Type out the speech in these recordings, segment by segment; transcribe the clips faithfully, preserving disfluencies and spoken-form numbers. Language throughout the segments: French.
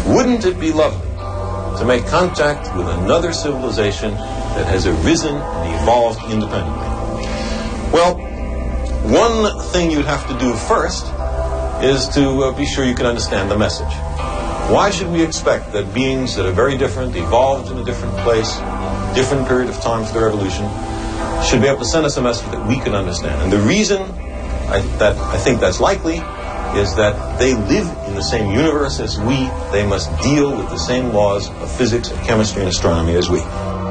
Wouldn't it be lovely to make contact with another civilization that has arisen and evolved independently? Well, one thing you'd have to do first is to uh, be sure you can understand the message. Why should we expect that beings that are very different, evolved in a different place, different period of time for their evolution, should be able to send us a message that we can understand? And the reason I, that I think that's likely is that they live in the same universe as we. They must deal with the same laws of physics and chemistry and astronomy as we.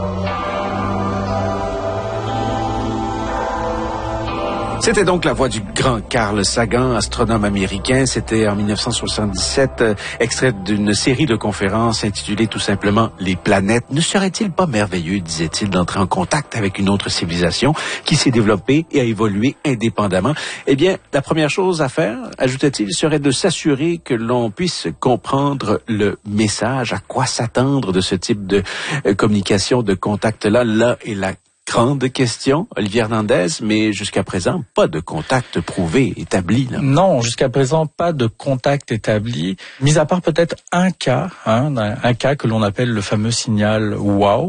C'était donc la voix du grand Carl Sagan, astronome américain. C'était en dix-neuf cent soixante-dix-sept, euh, extrait d'une série de conférences intitulée tout simplement « Les planètes ». Ne serait-il pas merveilleux, disait-il, d'entrer en contact avec une autre civilisation qui s'est développée et a évolué indépendamment? Eh bien, la première chose à faire, ajoutait-il, serait de s'assurer que l'on puisse comprendre le message, à quoi s'attendre de ce type de euh, communication, de contact-là. Là est la grande question, Olivier Hernandez, mais jusqu'à présent, pas de contact prouvé, établi. Là. Non, jusqu'à présent, pas de contact établi, mis à part peut-être un cas, hein, un, un cas que l'on appelle le fameux signal WOW.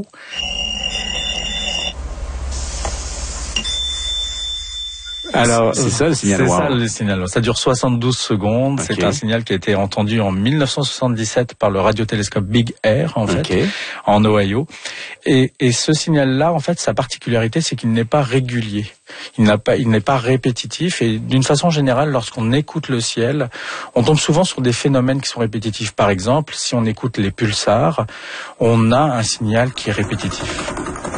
Alors, c'est ça le signal C'est wow. ça le signal. Ça dure soixante-douze secondes. Okay. C'est un signal qui a été entendu en dix-neuf cent soixante-dix-sept par le radiotélescope Big Air, en fait, okay. en Ohio. Et, et ce signal-là, en fait, sa particularité, c'est qu'il n'est pas régulier. Il n'a pas, il n'est pas répétitif. Et d'une façon générale, lorsqu'on écoute le ciel, on tombe souvent sur des phénomènes qui sont répétitifs. Par exemple, si on écoute les pulsars, on a un signal qui est répétitif.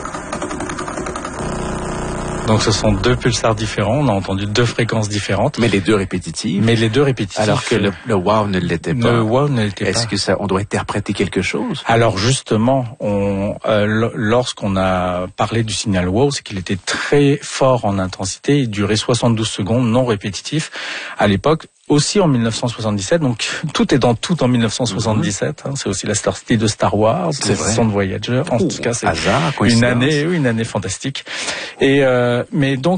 Donc ce sont deux pulsars différents, on a entendu deux fréquences différentes. Mais les deux répétitives. Mais les deux répétitifs. Alors que le, le wow ne l'était pas. Le wow ne l'était pas. Est-ce que ça, on doit interpréter quelque chose? Alors justement, on, euh, lorsqu'on a parlé du signal wow, c'est qu'il était très fort en intensité, il durait soixante-douze secondes, non répétitif. À l'époque, aussi en dix-neuf cent soixante-dix-sept, donc tout est dans tout en dix-neuf cent soixante-dix-sept. Hein, c'est aussi la sortie de Star Wars, c'est la saison de Voyager. En Ouh, tout cas, c'est hasard, une année, une année fantastique. Et euh, mais donc